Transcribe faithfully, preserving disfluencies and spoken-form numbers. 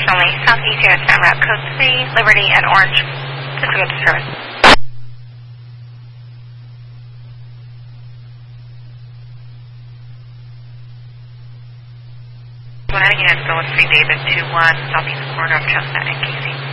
only, Southeast U S N route code three, Liberty and Orange. Physical service. Flag units, go with three David two one, southeast corner of Chestnut and Casey.